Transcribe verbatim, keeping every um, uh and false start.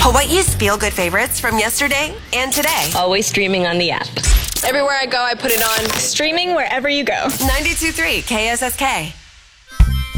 Hawaii's feel-good favorites from yesterday and today. Always streaming on the app. Everywhere I go, I put it on. Streaming wherever you go. ninety-two point three K S S K.